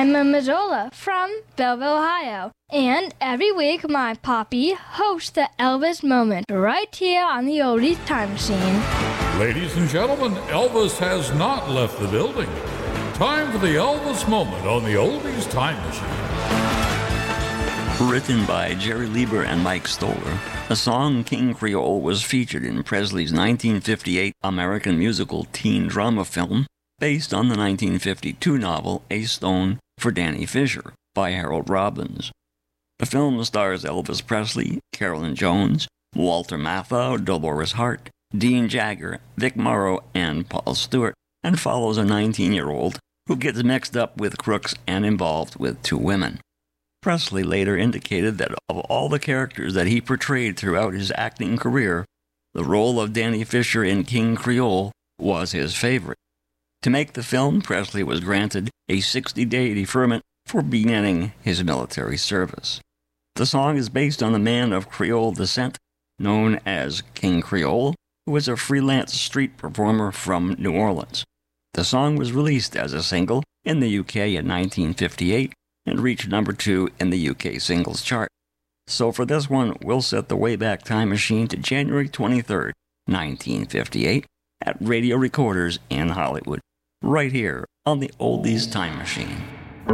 I'm Majola from Belleville, Ohio. And every week my Poppy hosts the Elvis Moment right here on the Oldies Time Machine. Ladies and gentlemen, Elvis has not left the building. Time for the Elvis Moment on the Oldies Time Machine. Written by Jerry Lieber and Mike Stoller, the song King Creole was featured in Presley's 1958 American musical teen drama film based on the 1952 novel A Stone for Danny Fisher by Harold Robbins. The film stars Elvis Presley, Carolyn Jones, Walter Matthau, Dolores Hart, Dean Jagger, Vic Morrow, and Paul Stewart, and follows a 19-year-old who gets mixed up with crooks and involved with two women. Presley later indicated that of all the characters that he portrayed throughout his acting career, the role of Danny Fisher in King Creole was his favorite. To make the film, Presley was granted a 60-day deferment for beginning his military service. The song is based on the man of Creole descent known as King Creole, who was a freelance street performer from New Orleans. The song was released as a single in the UK in 1958 and reached number 2 in the UK singles chart. So for this one, we'll set the Wayback Time Machine to January 23rd, 1958 at Radio Recorders in Hollywood, right here on the Oldies Time Machine.